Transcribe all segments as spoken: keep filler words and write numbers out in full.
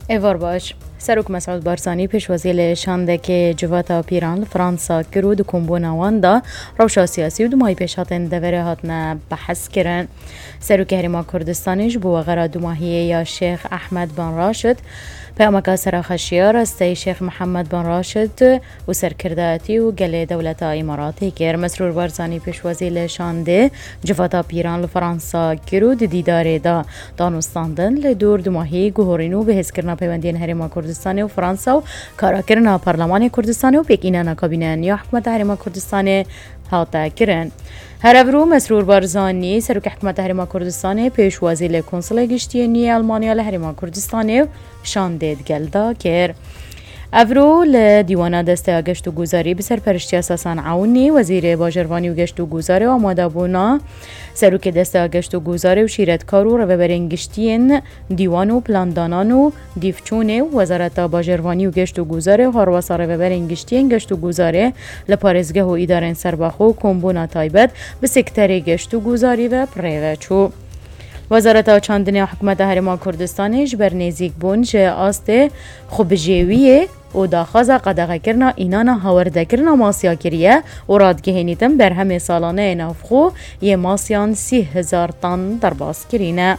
ایوار باش سروک مسعود بارزانی پیشوازی لشاندک جواتا پیران فرانسا کرو دو کمبونا واندا روشا سیاسی و دومای پیشاتن دوره هاتنا بحث کرن. سروک هرما کردستانیش بو غرا دوماهیه یا شیخ احمد بن راشد پیامکا سراخشیار استی شیخ محمد بن راشد و سرکرداتی و گل دولت اماراتی کر. مسرور بارزانی پیشوازی لشانده جواتا پیران فرانسا کرو دیداره دا دانستاندن لدور دوماهی گوهرینو به هزکرنا پیوندین هرما کردستان و فرانسا و کاراکرنا پارلمان کردستان و پیکینانا کابینه یا حکومت هرما کردستان هاتا کرن. هرابرو مسرور بارزانی سروک حکومت هرما کردستان پیشوازی لکنسول گشتیانی آلمانیا لهرما کردستان شاندید گلدا کر. افرو لدیوانا دسته گشت و گذاری بسر پرشتی اساسان عونی وزیر باجروانی و گشت و گذاری و آماده بونا سروک دسته گشت و گذاری و شیرتکار و روبرین گشتین دیوان و پلاندانان و دیفچونه و وزارت باجروانی و گشت و گذاری و هارواسا روبرین گشتین گشت و گذاری لپارزگه و ادارن سربخو کمبونا تایبت به سکتر گشت و گذاری و پریوچو. وزارت چاندنی حکومت هرما کردستانش بر نزیک بون جه آسته خوب جویه و داخوازه قدغه کرنا اینانا هاورده کرنا ماسیا کریه و رادگهینیتم بر همه سالانه نافخو یه ماسیان سی هزار تن در باز کرینه.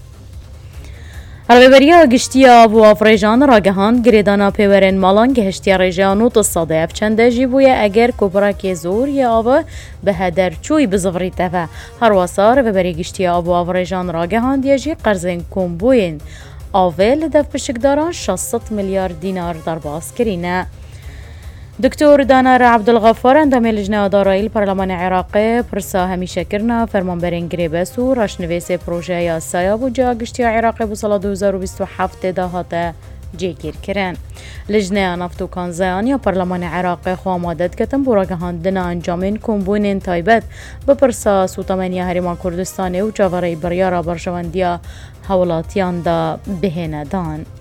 رهبری گشتی آب و افریجان راگهاند گریدانا پیورن مالان گهشتی رجانو تصادف اف چنده جیبوی اگر کبرک زور یا آب به هدر چوی بزوری تفه هر واسا رهبری گشتی آب و افریجان راگهاند یجی قرضین کمبوین آویل دف بشکداران شصت میلیارد دینار در باز کرینه. دکتر دانار عبدالغفار اندام لجنه دارایی پارلمان عراقی پرسا همیشه کرنا فرمانبرین گریبس و راشنویس پروژه یا سایاب و جا گشتی عراقی بو سال دو هزار و بیست و هفت دهات جیگیر کرن. لجنه نفت و کانزیان یا پارلمان عراقی خو آمادت کتن براگهاندن انجامین کمبونین تایبت به پرسا سوتامنی هرما کردستانی و جاوری بریارا برشواندیا حولاتیان دا بهینه دان.